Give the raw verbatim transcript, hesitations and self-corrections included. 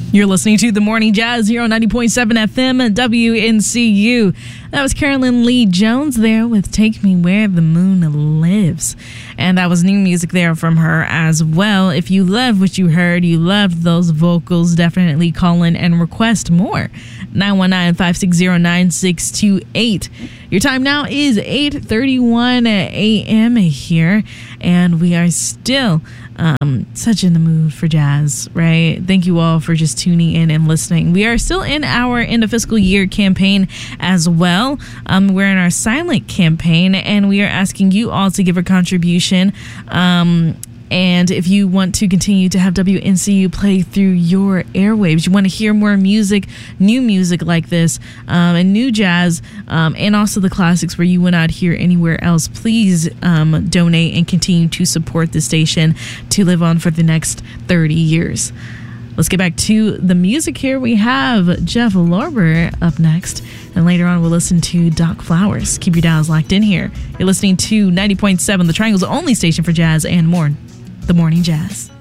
You're listening to The Morning Jazz here on ninety point seven F M at W N C U. That was Carolyn Lee Jones there with Take Me Where the Moon Lives. And that was new music there from her as well. If you love what you heard, you loved those vocals, definitely call in and request more. nine one nine, five six zero, nine six two eight. Your time now is eight thirty-one a.m. here, and we are still um, such in the mood for jazz, right? Thank you all for just tuning in and listening. We are still in our end of fiscal year campaign as well. Um, we're in our silent campaign, and we are asking you all to give a contribution. Um, And if you want to continue to have W N C U play through your airwaves, you want to hear more music, new music like this, um, and new jazz, um, and also the classics where you would not hear anywhere else, please um, donate and continue to support the station to live on for the next thirty years. Let's get back to the music here. We have Jeff Lorber up next, and later on we'll listen to Doc Flowers. Keep your dials locked in here. You're listening to ninety point seven, the Triangle's only station for jazz and more. The Morning Jazz.